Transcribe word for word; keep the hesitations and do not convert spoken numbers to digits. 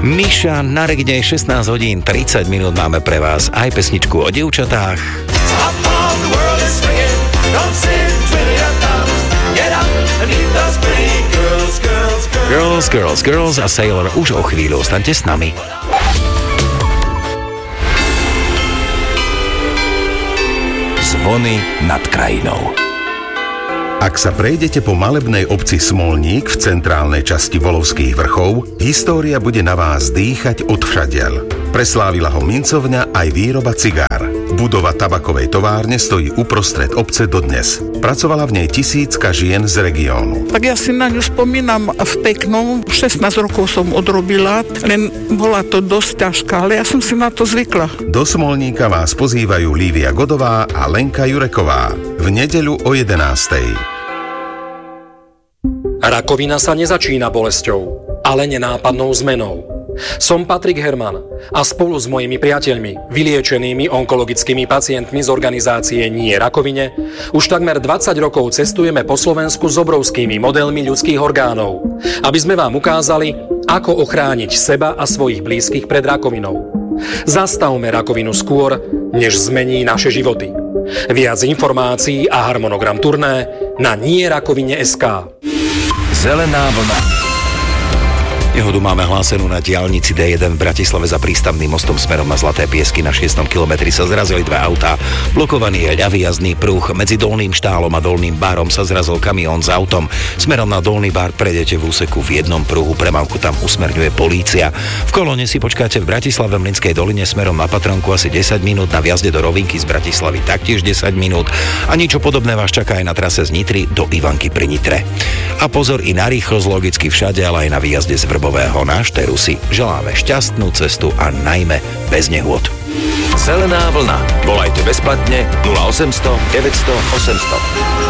Miša, na regne šestnásť hodín tridsať minút máme pre vás aj pesničku o dievčatách. Girls, girls, girls a Sailor už o chvíľu, ostaňte s nami. Zvony nad krajinou. Ak sa prejdete po malebnej obci Smolník v centrálnej časti Volovských vrchov, história bude na vás dýchať odvšadiaľ. Preslávila ho mincovňa aj výroba cigár. Budova tabakovej továrne stojí uprostred obce dodnes. Pracovala v nej tisícka žien z regiónu. Tak ja si na ňu spomínam v peknom. šestnásť rokov som odrobila, len bola to dosť ťažká, ale ja som si na to zvykla. Do Smolníka vás pozývajú Lívia Godová a Lenka Jureková. V nedeľu o jedenástej. Rakovina sa nezačína bolesťou, ale nenápadnou zmenou. Som Patrik Herman a spolu s mojimi priateľmi, vyliečenými onkologickými pacientmi z organizácie Nie rakovine, už takmer dvadsať rokov cestujeme po Slovensku s obrovskými modelmi ľudských orgánov, aby sme vám ukázali, ako ochrániť seba a svojich blízkych pred rakovinou. Zastavme rakovinu skôr, než zmení naše životy. Viac informácií a harmonogram turné na nierakovine bodka es ká. Zelená vlna. Nehodu máme hlásenú na diaľnici dé jeden v Bratislave za prístavným mostom smerom na Zlaté Piesky. Na šiestom kilometri sa zrazili dve autá. Blokovaný je ľavý jazdný pruh. Medzi Dolným Štálom a Dolným Bárom sa zrazil kamión s autom. Smerom na Dolný Bár prejdete v úseku v jednom pruhu. Premávku tam usmerňuje polícia. V kolóne si počkáte v Bratislave v Mlynskej doline smerom na Patronku asi desať minút. Na vjazde do Rovinky z Bratislavy taktiež desať minút. A niečo podobné vás čaká aj na trase z Nitry do Ivanky pri Nitre. A pozor i na rýchlosť logicky všade, ale aj na výjazde z Vrbového na Šteru si želáme šťastnú cestu a najmä bez nehôd. Zelená vlna. Volajte bezplatne nula osemsto deväťsto osemsto.